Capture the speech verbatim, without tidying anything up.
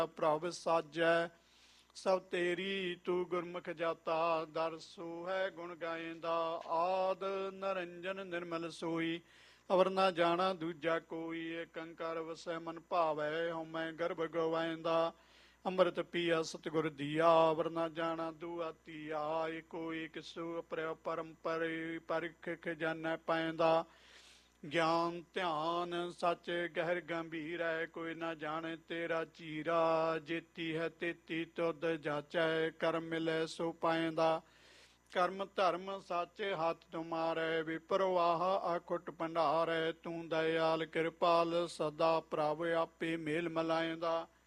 ਪ੍ਰਭ ਸਾਜੈ ਸਭ ਤੇਰੀ ਤੂੰ ਗੁਰਮੁਖ ਜਾਤਾ ਦਰਸੂ ਹੈ ਗੁਣ ਗਾਇਂਦਾ ਆਦ ਨਰੰਜਨ ਨਿਰਮਲ ਸੋਈ ਅਵਰ ਨਾ ਜਾਣਾ ਦੂਜਾ ਕੋਈ ਏਕ ਓੰਕਾਰ ਵਸੈ ਮਨ ਭਾਵੈ ਹਉਮੈ ਗਰਭ ਗਵਾਇਂਦਾ ਅੰਮ੍ਰਿਤ ਪੀਆ ਸਤਿਗੁਰ ਦੀਆ ਅਵਰ ਨਾ ਜਾਣਾ ਦੁਆਤੀਆ ਏਕੋ ਏਕ ਸੋ ਅਪਰਿ ਪਰੰਪਰਿ ਪਰਿਖ ਖਜ਼ਾਨਾ ਪਾਇਂਦਾ ਗਿਆਨ ਧਿਆਨ ਸੱਚ ਗਹਿਰ ਗੰਭੀਰ ਹੈ ਕੋਈ ਨਾ ਜਾਣੇ ਤੇਰਾ ਚੀਰਾ ਜੇਤੀ ਹੈ ਤੇਤੀ ਤੁਧ ਜਾਚੈ ਕਰਮ ਮਿਲੈ ਸੋ ਪਾਇਂਦਾ ਕਰਮ ਧਰਮ ਸੱਚ ਹੱਥ ਤੁਮਾਰੈ ਵਿਪਰਵਾਹ ਆਖੁਟ ਭੰਡਾਰੈ ਤੂੰ ਦਇਆਲ ਕਿਰਪਾਲ ਸਦਾ ਪ੍ਰਭ ਆਪੇ ਮੇਲ ਮਲਾਇਂਦਾ